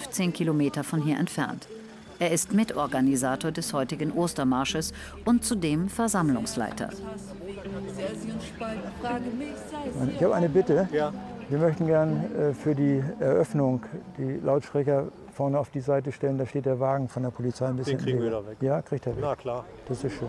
15 Kilometer von hier entfernt. Er ist Mitorganisator des heutigen Ostermarsches und zudem Versammlungsleiter. Ich habe eine Bitte. Ja. Wir möchten gern für die Eröffnung die Lautsprecher vorne auf die Seite stellen. Da steht der Wagen von der Polizei ein bisschen. Den kriegen wir da weg. Ja, kriegt er weg. Na klar. Das ist schön.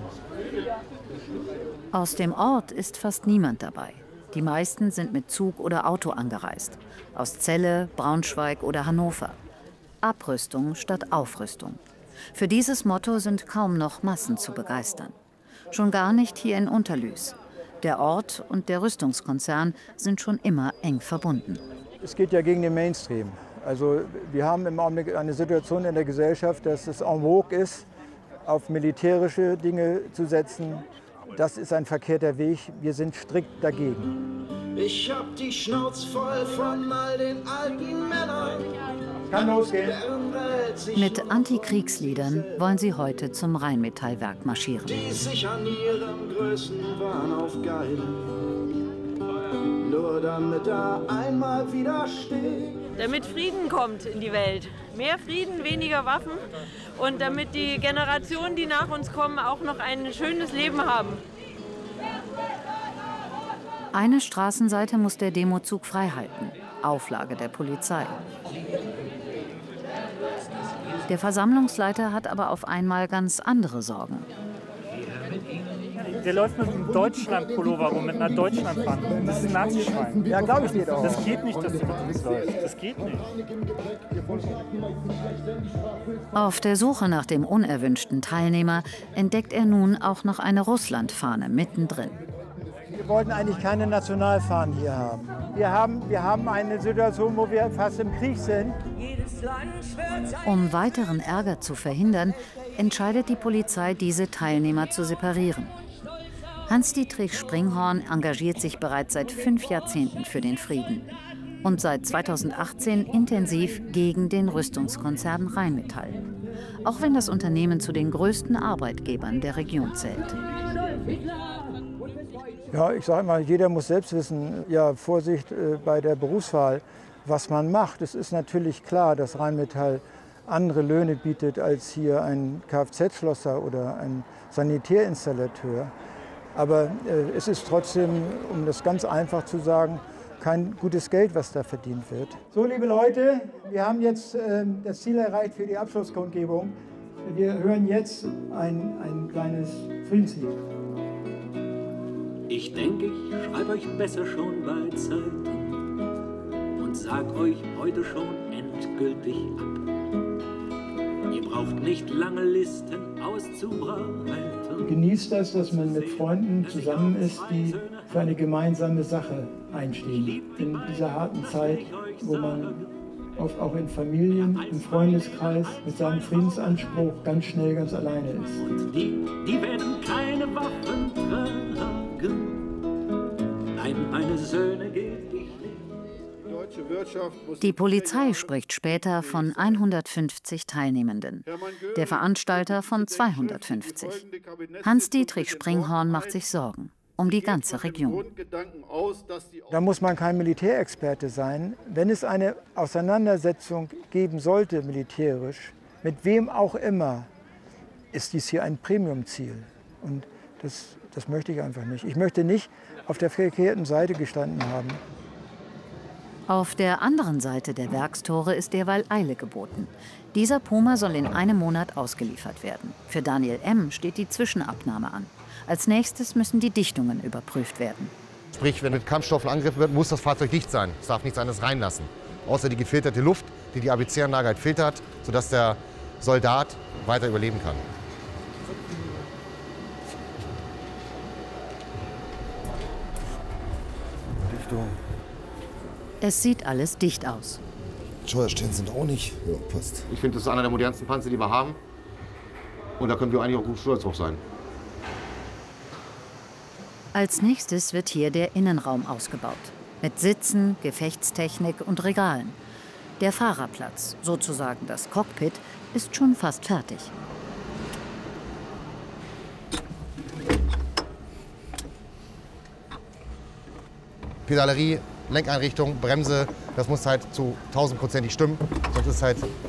Aus dem Ort ist fast niemand dabei. Die meisten sind mit Zug oder Auto angereist. Aus Celle, Braunschweig oder Hannover. Abrüstung statt Aufrüstung. Für dieses Motto sind kaum noch Massen zu begeistern. Schon gar nicht hier in Unterlüß. Der Ort und der Rüstungskonzern sind schon immer eng verbunden. Es geht ja gegen den Mainstream. Also wir haben im Augenblick eine Situation in der Gesellschaft, dass es en vogue ist, auf militärische Dinge zu setzen. Das ist ein verkehrter Weg. Wir sind strikt dagegen. Ich hab die Schnauze voll von all den alten Männern. Kann losgehen. Mit Antikriegsliedern wollen sie heute zum Rheinmetallwerk marschieren. Die sich an ihrem Größenwahn aufgeilen. Nur damit er einmal wieder steht. Damit Frieden kommt in die Welt. Mehr Frieden, weniger Waffen. Und damit die Generationen, die nach uns kommen, auch noch ein schönes Leben haben. Eine Straßenseite muss der Demozug freihalten. Auflage der Polizei. Der Versammlungsleiter hat aber auf einmal ganz andere Sorgen. Der läuft mit einem Deutschland-Pullover rum, mit einer Deutschlandfahne. Das ist ein Nazischwein. Ja, glaube ich dir doch. Das geht nicht, dass der mit uns läuft. Das geht nicht. Auf der Suche nach dem unerwünschten Teilnehmer entdeckt er nun auch noch eine Russlandfahne mittendrin. Wir wollten eigentlich keine Nationalfahnen hier haben. Wir haben eine Situation, wo wir fast im Krieg sind. Um weiteren Ärger zu verhindern, entscheidet die Polizei, diese Teilnehmer zu separieren. Hans-Dietrich Springhorn engagiert sich bereits seit 5 Jahrzehnten für den Frieden und seit 2018 intensiv gegen den Rüstungskonzern Rheinmetall. Auch wenn das Unternehmen zu den größten Arbeitgebern der Region zählt. Ja, ich sage mal, jeder muss selbst wissen, ja, Vorsicht bei der Berufswahl, was man macht. Es ist natürlich klar, dass Rheinmetall andere Löhne bietet als hier ein Kfz-Schlosser oder ein Sanitärinstallateur. Aber es ist trotzdem, um das ganz einfach zu sagen, kein gutes Geld, was da verdient wird. So, liebe Leute, wir haben jetzt das Ziel erreicht für die Abschlusskundgebung. Wir hören jetzt ein kleines Friedenslied. Ich denke, ich schreibe euch besser schon bei Zeiten und sag euch heute schon endgültig ab. Ihr braucht nicht lange Listen auszubraten. Genießt das, dass man mit Freunden zusammen ist, die für eine gemeinsame Sache einstehen. In dieser harten Zeit, wo man oft auch in Familien, im Freundeskreis mit seinem Friedensanspruch ganz schnell ganz alleine ist. Und die werden keine Waffen tragen. Nein, meine Söhne geht ich nicht. Die Polizei spricht später von 150 Teilnehmenden, der Veranstalter von 250. Hans-Dietrich Springhorn macht sich Sorgen um die ganze Region. Da muss man kein Militärexperte sein. Wenn es eine Auseinandersetzung geben sollte, militärisch, mit wem auch immer, ist dies hier ein Premiumziel. Und das möchte ich einfach nicht. Ich möchte nicht auf der verkehrten Seite gestanden haben. Auf der anderen Seite der Werkstore ist derweil Eile geboten. Dieser Puma soll in einem Monat ausgeliefert werden. Für Daniel M. steht die Zwischenabnahme an. Als nächstes müssen die Dichtungen überprüft werden. Sprich, wenn mit Kampfstoffen angegriffen wird, muss das Fahrzeug dicht sein. Es darf nichts anderes reinlassen. Außer die gefilterte Luft, die die ABC-Anlage halt filtert, sodass der Soldat weiter überleben kann. Dichtung. Es sieht alles dicht aus. Steuerstellen sind auch nicht. Ja, passt. Ich finde, das ist einer der modernsten Panzer, die wir haben. Und da können wir eigentlich auch gut stolz drauf sein. Als nächstes wird hier der Innenraum ausgebaut. Mit Sitzen, Gefechtstechnik und Regalen. Der Fahrerplatz, sozusagen das Cockpit, ist schon fast fertig. Pedalerie, Lenkeinrichtung, Bremse, das muss halt zu 1000%ig stimmen. Sonst ist halt